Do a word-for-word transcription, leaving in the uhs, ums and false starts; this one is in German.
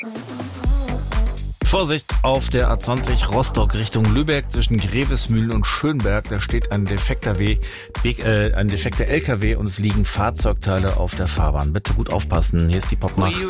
Vorsicht auf der A zwanzig Rostock Richtung Lübeck zwischen Grevesmühlen und Schönberg. Da steht ein defekter, w, äh, ein defekter L K W und es liegen Fahrzeugteile auf der Fahrbahn. Bitte gut aufpassen. Hier ist die Popmacht.